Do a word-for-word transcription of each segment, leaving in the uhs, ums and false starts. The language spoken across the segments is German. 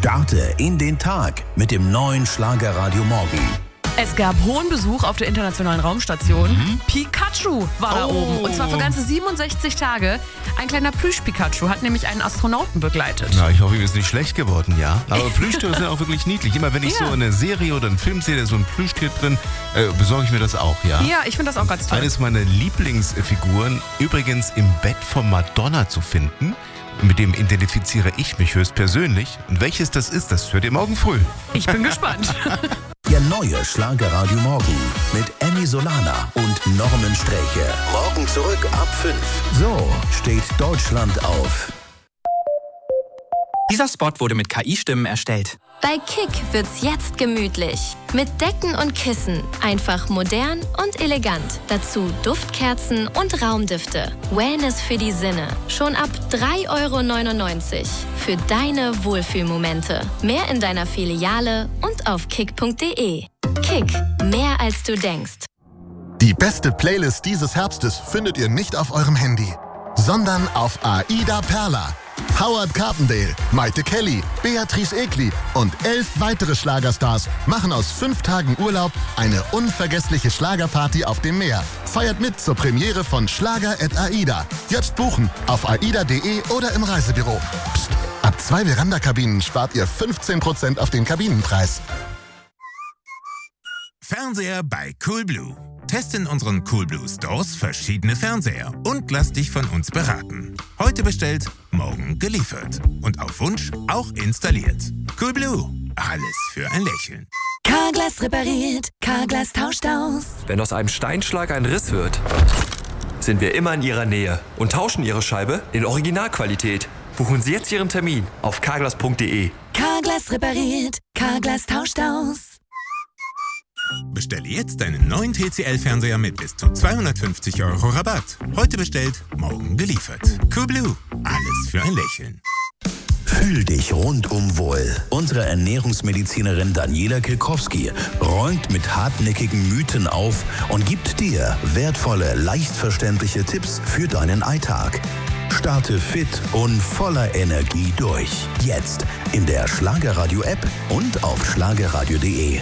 Starte in den Tag mit dem neuen Schlagerradio Morgen. Es gab hohen Besuch auf der internationalen Raumstation. Mhm. Pikachu war da Oh. oben. Und zwar für ganze siebenundsechzig Tage. Ein kleiner Plüsch-Pikachu hat nämlich einen Astronauten begleitet. Na, ich hoffe, ihm ist nicht schlecht geworden, ja. Aber Plüschtiere sind auch wirklich niedlich. Immer wenn ich Ja. so eine Serie oder einen Film sehe, da ist so ein Plüschtier drin, äh, besorge ich mir das auch, ja. Ja, ich finde das auch ganz toll. Eines meiner Lieblingsfiguren, übrigens im Bett von Madonna zu finden. Mit dem identifiziere ich mich höchstpersönlich. Und welches das ist, das hört ihr morgen früh. Ich bin gespannt. Der neue Schlagerradio Morgen mit Emmy Solana und Norman Sträche. Morgen zurück ab fünf. So steht Deutschland auf. Dieser Spot wurde mit K I-Stimmen erstellt. Bei Kick wird's jetzt gemütlich. Mit Decken und Kissen. Einfach modern und elegant. Dazu Duftkerzen und Raumdüfte. Wellness für die Sinne. Schon ab drei Euro neunundneunzig. Für deine Wohlfühlmomente. Mehr in deiner Filiale und auf kick punkt de. Kick. Mehr als du denkst. Die beste Playlist dieses Herbstes findet ihr nicht auf eurem Handy, sondern auf Aida Perla. Howard Carpendale, Maite Kelly, Beatrice Egli und elf weitere Schlagerstars machen aus fünf Tagen Urlaub eine unvergessliche Schlagerparty auf dem Meer. Feiert mit zur Premiere von Schlager at Aida. Jetzt buchen auf aida punkt de oder im Reisebüro. Psst, ab zwei Veranda-Kabinen spart ihr fünfzehn Prozent auf den Kabinenpreis. Fernseher bei Coolblue. Teste in unseren Coolblue Stores verschiedene Fernseher und lass dich von uns beraten. Heute bestellt, morgen geliefert. Und auf Wunsch auch installiert. Coolblue. Alles für ein Lächeln. Carglass repariert, Carglass tauscht aus. Wenn aus einem Steinschlag ein Riss wird, sind wir immer in Ihrer Nähe und tauschen Ihre Scheibe in Originalqualität. Buchen Sie jetzt Ihren Termin auf carglass punkt de. Carglass repariert, Carglass tauscht aus. Bestelle jetzt deinen neuen T C L-Fernseher mit bis zu zweihundertfünfzig Euro Rabatt. Heute bestellt, morgen geliefert. Coolblue. Alles für ein Lächeln. Fühl dich rundum wohl. Unsere Ernährungsmedizinerin Daniela Kilkowski räumt mit hartnäckigen Mythen auf und gibt dir wertvolle, leicht verständliche Tipps für deinen Alltag. Starte fit und voller Energie durch. Jetzt in der Schlagerradio-App und auf schlagerradio punkt de.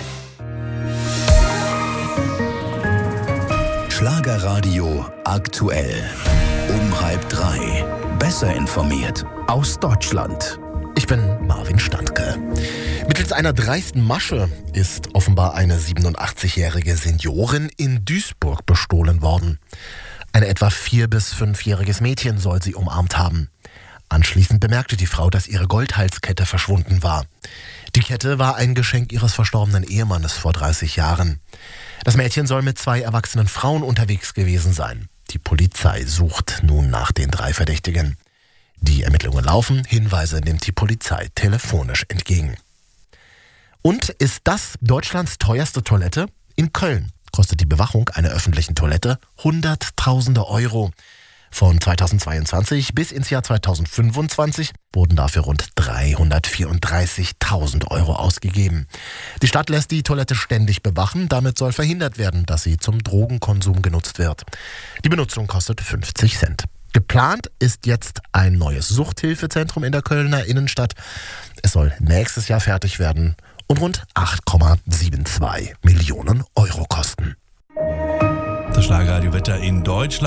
Schlagerradio aktuell. Um halb drei. Besser informiert aus Deutschland. Ich bin Marvin Standke. Mittels einer dreisten Masche ist offenbar eine siebenundachtzigjährige Seniorin in Duisburg bestohlen worden. Ein etwa vier- bis fünfjähriges Mädchen soll sie umarmt haben. Anschließend bemerkte die Frau, dass ihre Goldhalskette verschwunden war. Die Kette war ein Geschenk ihres verstorbenen Ehemannes vor dreißig Jahren. Das Mädchen soll mit zwei erwachsenen Frauen unterwegs gewesen sein. Die Polizei sucht nun nach den drei Verdächtigen. Die Ermittlungen laufen, Hinweise nimmt die Polizei telefonisch entgegen. Und ist das Deutschlands teuerste Toilette? In Köln kostet die Bewachung einer öffentlichen Toilette Hunderttausende Euro. Von zweitausendzweiundzwanzig bis ins Jahr zweitausendfünfundzwanzig wurden dafür rund dreihundertvierunddreißigtausend Euro ausgegeben. Die Stadt lässt die Toilette ständig bewachen. Damit soll verhindert werden, dass sie zum Drogenkonsum genutzt wird. Die Benutzung kostet fünfzig Cent. Geplant ist jetzt ein neues Suchthilfezentrum in der Kölner Innenstadt. Es soll nächstes Jahr fertig werden und rund acht Komma zweiundsiebzig Millionen Euro kosten. Das Schlagerradio-Wetter in Deutschland.